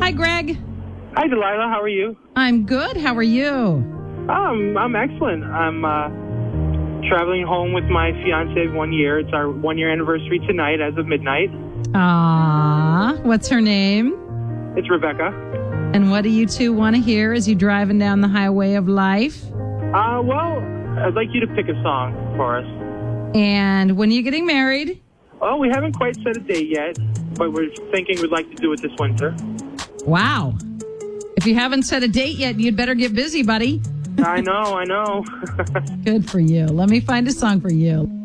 Hi, Greg. Hi, Delilah. How are you? I'm good. How are you? I'm excellent. I'm traveling home with my fiance of 1 year. It's our 1 year anniversary tonight as of midnight. What's her name? It's Rebecca. And what do you two want to hear as you driving down the highway of life? Well, I'd like you to pick a song for us. And when are you getting married? Well, we haven't quite set a date yet, but we're thinking we'd like to do it this winter. Wow. If you haven't set a date yet, you'd better get busy, buddy. I know. Good for you. Let me find a song for you.